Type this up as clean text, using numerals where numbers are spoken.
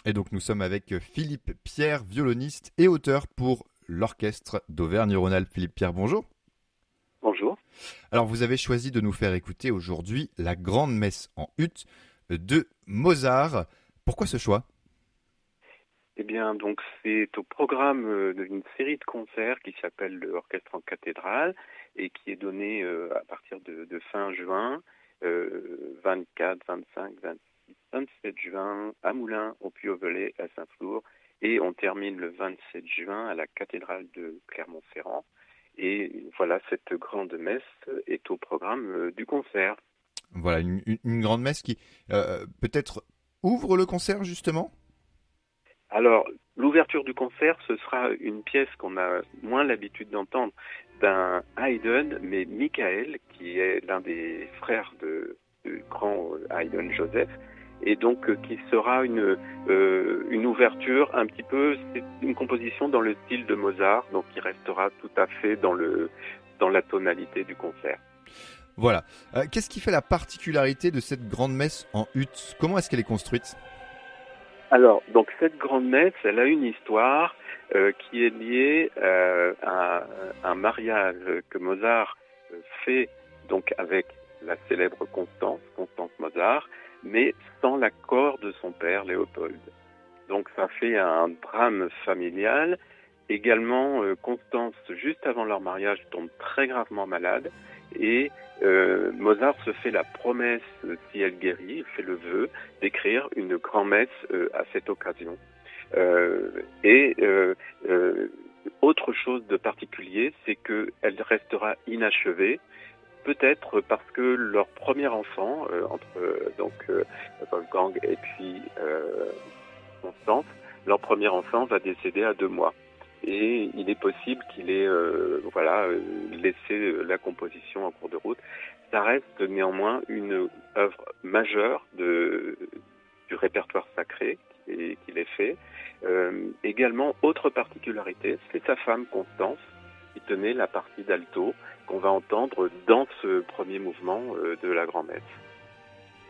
Et donc nous sommes avec Philippe Pierre, violoniste et auteur pour l'Orchestre d'Auvergne-Rhône-Alpes. Philippe Pierre, bonjour. Bonjour. Alors vous avez choisi de nous faire écouter aujourd'hui la grande messe en ut de Mozart. Pourquoi ce choix? Eh bien, donc c'est au programme d'une série de concerts qui s'appelle l'Orchestre en cathédrale et qui est donné à partir de fin juin, 24, 25, 26, 27 juin à Moulins, au Puy-au-Velay, à Saint-Flour, et on termine le 27 juin à la cathédrale de Clermont-Ferrand. Et voilà, cette grande messe est au programme du concert. Voilà, une grande messe qui peut-être ouvre le concert justement? Alors, l'ouverture du concert, ce sera une pièce qu'on a moins l'habitude d'entendre d'un Haydn, mais Michael, qui est l'un des frères du grand Haydn Joseph, et donc qui sera une ouverture un petit peu, c'est une composition dans le style de Mozart, donc qui restera tout à fait dans la tonalité du concert. Voilà. Qu'est-ce qui fait la particularité de cette grande messe en ut? Comment est-ce qu'elle est construite? Alors, donc cette grande messe, elle a une histoire qui est liée à un mariage que Mozart fait donc avec la célèbre Constance Mozart, mais sans l'accord de son père Léopold. Donc ça fait un drame familial. Également, Constance, juste avant leur mariage, tombe très gravement malade et Mozart se fait la promesse, si elle guérit, il fait le vœu d'écrire une grand-messe à cette occasion. Euh, et autre chose de particulier, c'est qu'elle restera inachevée, peut-être parce que leur premier enfant, Wolfgang et puis Constance, leur premier enfant va décéder à 2 mois. Et il est possible qu'il ait laissé la composition en cours de route. Ça reste néanmoins une œuvre majeure du répertoire sacré qu'il ait fait. Également, autre particularité, c'est sa femme Constance qui tenait la partie d'alto qu'on va entendre dans ce premier mouvement de la grand-messe.